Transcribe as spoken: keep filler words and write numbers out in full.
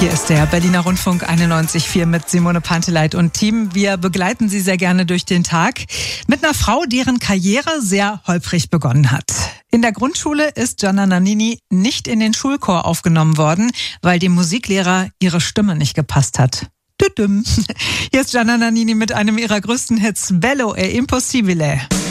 Hier ist der Berliner Rundfunk einundneunzig Komma vier mit Simone Panteleit und Team. Wir begleiten Sie sehr gerne durch den Tag mit einer Frau, deren Karriere sehr holprig begonnen hat. In der Grundschule ist Gianna Nannini nicht in den Schulchor aufgenommen worden, weil dem Musiklehrer ihre Stimme nicht gepasst hat. Tütüm. Hier ist Gianna Nannini mit einem ihrer größten Hits, Bello e Impossibile.